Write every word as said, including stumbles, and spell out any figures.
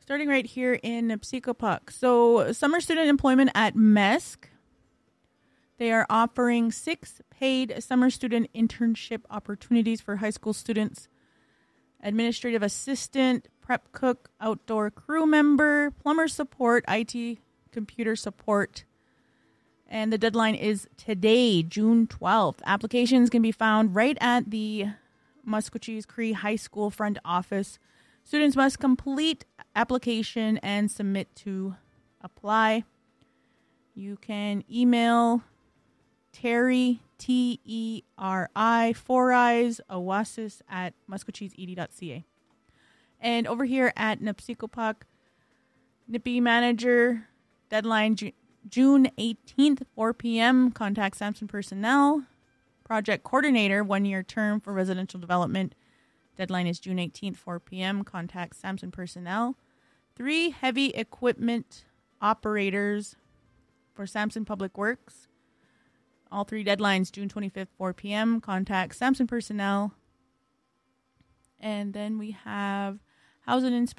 Starting right here in Nipsikopuck. So, summer student employment at M E S C. They are offering six paid summer student internship opportunities for high school students. Administrative assistant, prep cook, outdoor crew member, plumber support, I T computer support. And the deadline is today, June twelfth. Applications can be found right at the Maskwacis Cree High School front office. Students must complete application and submit to apply. You can email Terry, T E R I, Four Eyes, Oasis at musquacheese e d dot c a. And over here at Nipsikopuck, Nippy manager, deadline Ju- June eighteenth, four p.m. Contact Samson Personnel. Project coordinator, one-year term for residential development. Deadline is June eighteenth, four p.m. Contact Samson Personnel. Three heavy equipment operators for Samson Public Works. All three deadlines, June twenty-fifth, four p.m. Contact Samson Personnel. And then we have housing inspector.